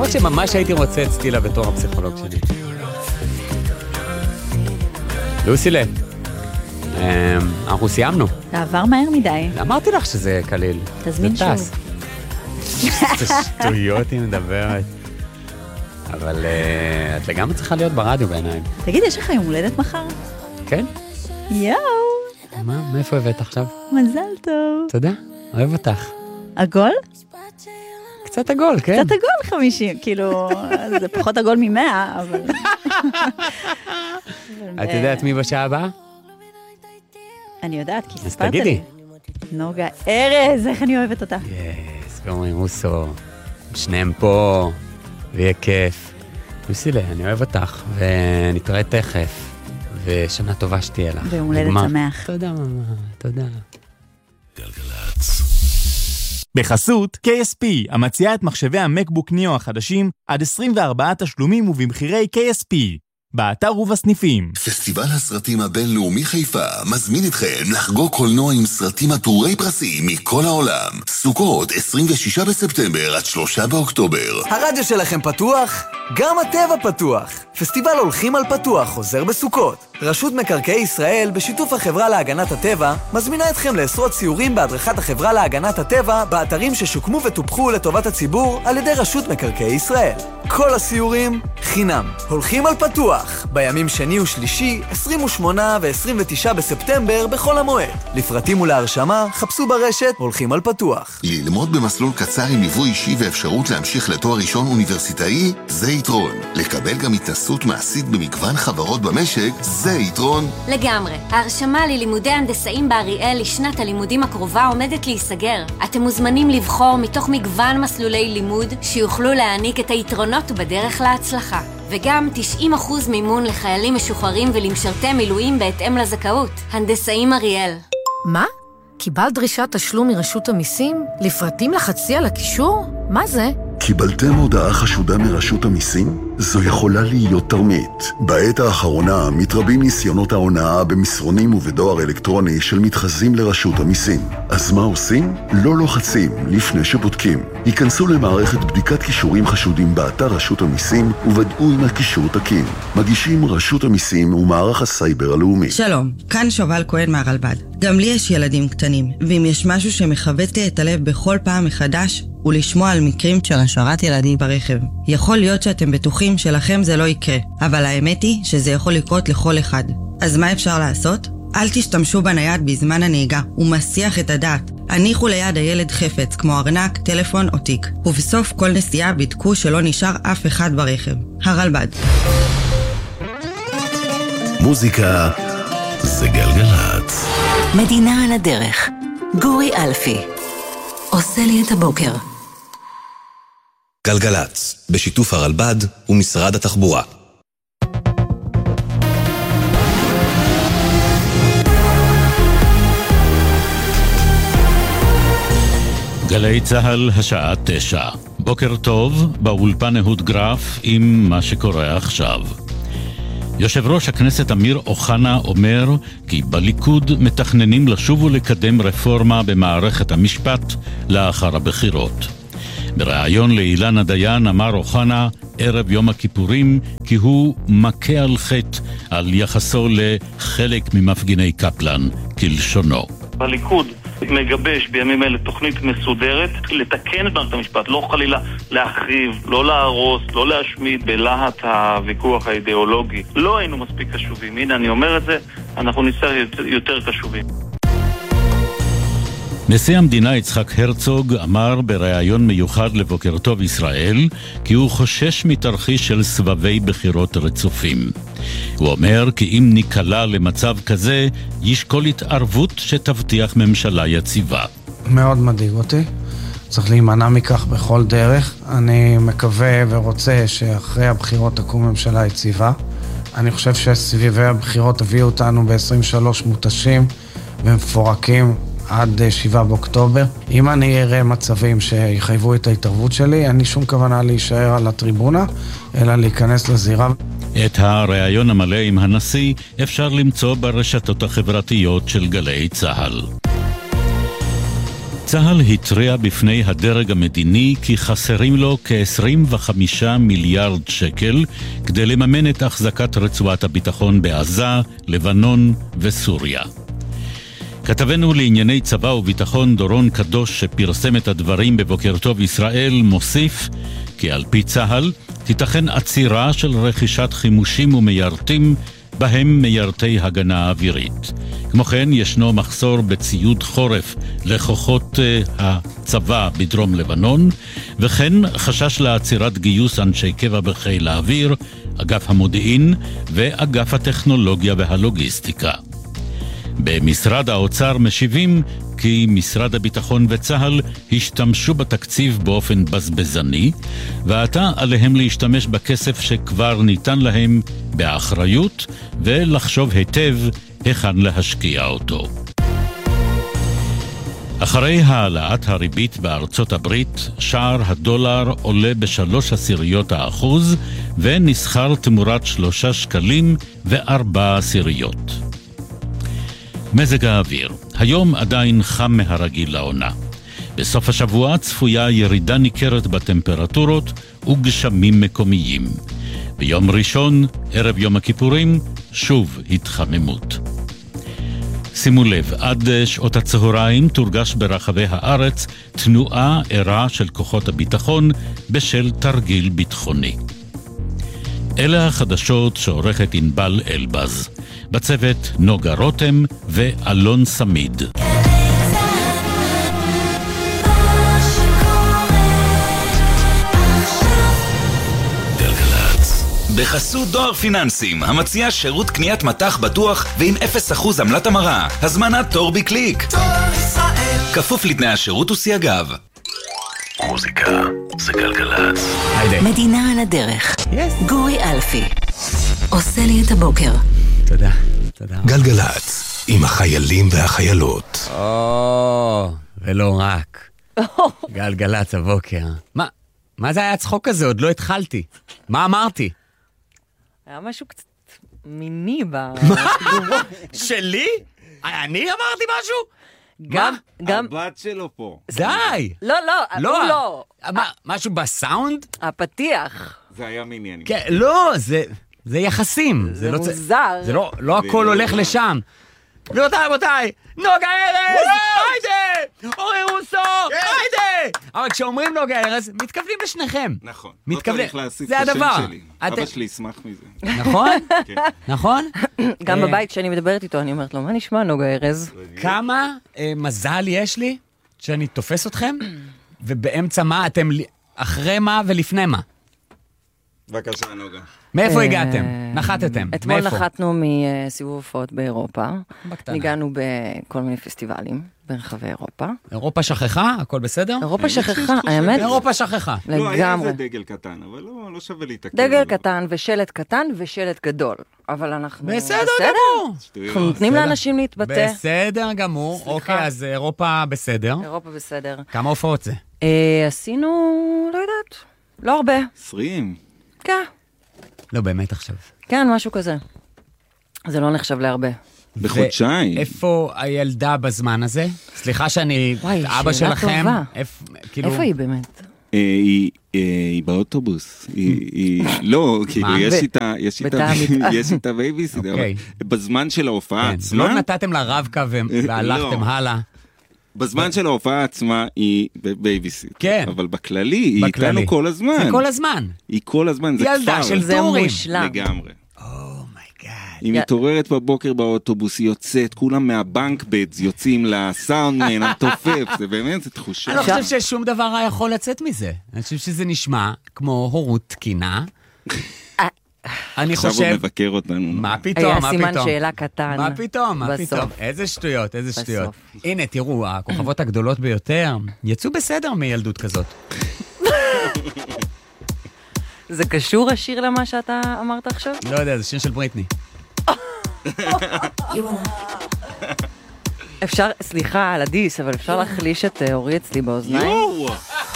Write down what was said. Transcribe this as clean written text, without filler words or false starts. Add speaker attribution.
Speaker 1: למרות שממש הייתי רוצה את סטילה בתור הפסיכולוג שלי. לוסילה, אנחנו סיימנו.
Speaker 2: זה עבר מהר מדי.
Speaker 1: אמרתי לך שזה קליל.
Speaker 2: תזמין שוב.
Speaker 1: זה שטויות היא מדברת. אבל את לגמרי צריכה להיות ברדיו בעיניים.
Speaker 2: תגיד, יש לך יום הולדת מחר?
Speaker 1: כן?
Speaker 2: יואו.
Speaker 1: מה, מאיפה הבאת עכשיו?
Speaker 2: מזל טוב.
Speaker 1: תודה, אוהב אותך.
Speaker 2: עגול?
Speaker 1: קצת עגול, כן.
Speaker 2: קצת עגול 50, כאילו, זה פחות עגול מ100, אבל...
Speaker 1: את יודעת מי בשעה הבאה?
Speaker 2: אני יודעת, כי
Speaker 1: אז
Speaker 2: ספרת לי.
Speaker 1: תגידי.
Speaker 2: נוגה ארז, איך אני אוהבת אותה.
Speaker 1: יס, ואומרים מוסו, שניהם פה, ויהיה כיף. לוסילה, אני אוהב אותך, ונתראה תכף, ושנה טובה שתהיה לך.
Speaker 2: ויום הולדת שמח.
Speaker 1: תודה, ממה, תודה.
Speaker 3: גלגלץ. בחסות KSP, המציעה את מחשבי המקבוק ניאו החדשים עד 24 תשלומים ובמחירי KSP. באתר ובסניפים.
Speaker 4: פסטיבל הסרטים הבינלאומי חיפה מזמין אתכם לחגוג קולנוע עם סרטים עטורי פרסים מכל העולם. סוכות 26 בספטמבר עד 3 באוקטובר.
Speaker 5: הרדיו שלכם פתוח? גם הטבע פתוח. פסטיבל הולכים על פתוח חוזר בסוכות. רשות מקרקעי ישראל בשיתוף החברה להגנת הטבע מזמינה אתכם לעשרות סיורים בהדרכת החברה להגנת הטבע באתרים ששוקמו וטופחו לטובת הציבור על ידי רשות מקרקעי ישראל. כל הסיורים חינם. הולכים על פתוח בימים שני ושלישי 28 ו-29 בספטמבר בכל המועד. לפרטים ולהרשמה חפשו ברשת הולכים על פתוח.
Speaker 4: ללמוד במסלול קצר עם ליווי אישי ואפשרות להמשיך לתואר ראשון אוניברסיטאי זה יתרון. לקבל גם התנסות מעשית במגוון חברות במשק זה יתרון.
Speaker 6: לגמרי. ההרשמה ללימודי הנדסאים באריאל לשנת הלימודים הקרובה עומדת להיסגר. אתם מוזמנים לבחור מתוך מגוון מסלולי לימוד שיוכלו להעניק את היתרונות בדרך להצלחה. וגם 90% מימון לחיילים משוחררים ולמשרתי מילואים בהתאם לזכאות. הנדסאים אריאל.
Speaker 7: מה? קיבלת דרישת תשלום מרשות המיסים? לפרטים לחצי על הקישור? מה זה?
Speaker 4: קיבלתם הודעה חשודה מרשות המיסים? זו יכולה להיות תרמית. בעת האחרונה מתרבים ניסיונות ההונאה במסרונים ובדואר אלקטרוני של מתחזים לרשות המיסים. אז מה עושים? לא לוחצים לפני שבודקים. היכנסו למערכת בדיקת קישורים חשודים באתר רשות המיסים ובדעו אם הקישור תקין. מגישים רשות המיסים ומערך הסייבר הלאומי.
Speaker 8: שלום, כאן שובל כהן מהרלב"ד. גם לי יש ילדים קטנים, ואם יש משהו שמחבט לי את הלב בכל פעם מחדש, ולשמוע על מקרים של השארת ילדים ברכב. יכול להיות שאתם בטוחים שלכם זה לא יקרה, אבל האמת היא שזה יכול לקרות לכל אחד. אז מה אפשר לעשות? אל תשתמשו בנייד בזמן הנהיגה, הוא מסיח את הדעת. הניחו ליד הילד חפץ, כמו ארנק, טלפון או תיק. ובסוף כל נסיעה בדקו שלא נשאר אף אחד ברכב. הרלב"ד.
Speaker 3: מוזיקה זה גלגלץ.
Speaker 9: מדינה על הדרך. גורי אלפי. עושה לי את הבוקר.
Speaker 10: גלגלץ, בשיתוף הרלב"ד ומשרד התחבורה.
Speaker 11: גלי צהל השעה 9. בוקר טוב, באולפן אהוד גרף עם מה שקורה עכשיו. יושב ראש הכנסת אמיר אוחנה אומר כי בליכוד מתכננים לשוב ולקדם רפורמה במערכת המשפט לאחר הבחירות. בריאיון לאילנה דיין אמר אוחנה ערב יום הכיפורים כי הוא מכה על חטא על יחסו לחלק ממפגיני קפלן כלשונו.
Speaker 12: בליכוד מגבש בימים אלה תוכנית מסודרת לתקן את מערכת המשפט, לא חלילה להחריב, לא להרוס, לא להשמיד בלהט הוויכוח האידיאולוגי. לא היינו מספיק קשובים. הנה אני אומר את זה, אנחנו נצטרך יותר קשובים.
Speaker 11: נשיא המדינה יצחק הרצוג אמר בריאיון מיוחד לבוקר טוב ישראל כי הוא חושש מתרחיש של סבבי בחירות רצופים. הוא אומר כי אם ניקלע למצב כזה ישקול התערבות שתבטיח ממשלה יציבה.
Speaker 13: מאוד מדאיג אותי, צריך להימנע מכך בכל דרך. אני מקווה ורוצה שאחרי הבחירות תקום ממשלה יציבה. אני חושב שסביבי הבחירות הביאו אותנו ב-23 מותשים ומפורקים עד 7 באוקטובר. אם אני אראה מצבים שיחייבו את ההתערבות שלי, אין לי שום כוונה להישאר על הטריבונה, אלא להיכנס לזירה.
Speaker 11: את הריאיון המלא עם הנשיא אפשר למצוא ברשתות החברתיות של גלי צהל. צה"ל התריע בפני הדרג המדיני כי חסרים לו כ-25 מיליארד שקל כדי לממן את החזקת רצועת הביטחון בעזה, לבנון וסוריה. כתבנו לענייני צבא וביטחון דורון קדוש שפרסם את הדברים בבוקר טוב ישראל מוסיף כי על פי צה"ל תיתכן עצירה של רכישת חימושים ומיירטים בהם מיירטי הגנה אווירית. כמו כן ישנו מחסור בציוד חורף לכוחות הצבא בדרום לבנון, וכן חשש לעצירת גיוס אנשי קבע בחיל האוויר, אגף המודיעין ואגף הטכנולוגיה והלוגיסטיקה. במשרד האוצר משיבים כי משרד הביטחון וצה"ל השתמשו בתקציב באופן בזבזני, ועתה עליהם להשתמש בכסף שכבר ניתן להם באחריות ולחשוב היטב היכן להשקיע אותו. אחרי העלאת הריבית בארצות הברית, שער הדולר עולה ב0.3% ונסחר תמורת 3 שקלים ו4 עשיריות. מזג האוויר, היום עדיין חם מהרגיל לעונה. בסוף השבוע צפויה ירידה ניכרת בטמפרטורות וגשמים מקומיים. ביום ראשון, ערב יום הכיפורים, שוב התחממות. שימו לב, עד שעות הצהריים תורגש ברחבי הארץ תנועה ערה של כוחות הביטחון בשל תרגיל ביטחוני. אלה החדשות שעורכת ענבל אלבז. בצוות נוגה רותם ואלון סמיד.
Speaker 14: בחסות דואר פיננסים, המציע שירות קניית מטח בטוח ועם 0% עמלת המרה. הזמנת תור בקליק. כפוף לתנאי השירות וסייגיו.
Speaker 3: מוזיקה זה גלגלצ.
Speaker 9: מדינה על הדרך. גורי אלפי. עושה לי את הבוקר.
Speaker 1: תודה, תודה.
Speaker 3: גלגלצ, עם החיילים והחיילות.
Speaker 1: ולא רק. גלגלצ הבוקר. מה זה היה הצחוק הזה? עוד לא התחלתי. מה אמרתי?
Speaker 15: היה משהו קצת מיני
Speaker 1: בתגובות. שלי? אני אמרתי משהו?
Speaker 15: גם...
Speaker 16: הבת שלו פה.
Speaker 1: די!
Speaker 15: לא.
Speaker 1: משהו בסאונד?
Speaker 15: הפתיח.
Speaker 16: זה היה מיני, אני
Speaker 1: כן, לא, זה יחסים.
Speaker 15: זה מוזר.
Speaker 1: זה לא הכל הולך לשם. רבותיי, נוגה ארז, היידה! אורי רוסו, היידה! אבל כשאומרים נוגה ארז, מתכוונים לשניכם.
Speaker 16: נכון. לא צריך להסיף את השם שלי. אבא שלי ישמח מזה.
Speaker 1: נכון? נכון?
Speaker 15: גם בבית שאני מדברת איתו, אני אומרת לו, מה נשמע נוגה ארז?
Speaker 1: כמה מזל יש לי שאני תופס אתכם, ובאמצע מה אתם, אחרי מה ולפני מה?
Speaker 16: בבקשה, נוגה.
Speaker 1: מאיפה הגעתם? נחתתם?
Speaker 15: אתמול נחתנו מסיבוב הופעות באירופה. ניגענו בכל מיני פסטיבלים ברחבי אירופה.
Speaker 1: אירופה שכחה? הכל בסדר?
Speaker 15: אירופה שכחה, האמת?
Speaker 1: אירופה שכחה.
Speaker 16: לא, היה איזה דגל קטן, אבל לא שווה להתעכב.
Speaker 15: דגל קטן ושלט קטן ושלט גדול. אבל אנחנו...
Speaker 1: בסדר גמור.
Speaker 15: אנחנו נותנים לאנשים להתבטא.
Speaker 1: בסדר גמור. אוקיי, אז אירופה בסדר.
Speaker 15: אירופה בסדר.
Speaker 1: כמה הופעות זה?
Speaker 15: עשינו, לא יודעת, לא הרבה.
Speaker 16: 20.
Speaker 15: כן.
Speaker 1: לא, באמת עכשיו.
Speaker 15: כן, משהו כזה. זה לא נחשב להרבה.
Speaker 16: בחודשיים.
Speaker 1: איפה הילדה בזמן הזה? סליחה שאני אבא שלכם.
Speaker 15: שאלה טובה. איפה היא באמת?
Speaker 16: היא באוטובוס. לא, כאילו, יש איתה בייביסיטר. בזמן של ההופעה עצמה...
Speaker 1: לא נתתם לה רבקה והלכתם הלאה.
Speaker 16: בזמן של ההופעה עצמה היא בייביסיט.
Speaker 1: כן.
Speaker 16: אבל בכללי, היא איתנו כל הזמן.
Speaker 1: זה כל הזמן.
Speaker 16: היא כל הזמן, זה כפר.
Speaker 1: ילדה של טורים.
Speaker 16: לגמרי. היא מתעוררת בבוקר באוטובוס, היא יוצאת, כולם מהבנק בדס יוצאים לסאונדמן, התופף, זה באמת, זה תחושה.
Speaker 1: אני לא חושב ששום דבר יכול לצאת מזה. אני חושב שזה נשמע כמו הורות תקינה. אני חושב...
Speaker 16: עכשיו הוא מבקר אותנו.
Speaker 1: מה פתאום,
Speaker 15: היה סימן שאלה קטן.
Speaker 1: מה פתאום, מה פתאום. איזה שטויות, איזה שטויות. הנה, תראו, הכוכבות הגדולות ביותר יצאו בסדר מילדות כזאת.
Speaker 15: זה קשור השיר למה שאתה אמרת עכשיו?
Speaker 1: לא יודע, זה שיר של בריטני.
Speaker 15: אפשר, סליחה על הדיס, אבל אפשר להחליש את אורי אצלי באוזניים?